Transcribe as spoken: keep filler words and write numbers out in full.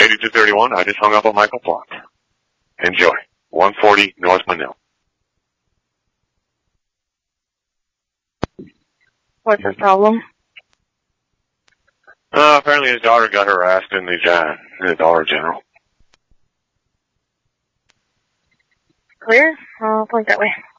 eighty-two thirty-one, I just hung up on Michael Plot. Enjoy. one forty North Manila. What's his problem? Uh, apparently his daughter got harassed in the, uh, in the Dollar General. Clear? I'll point that way.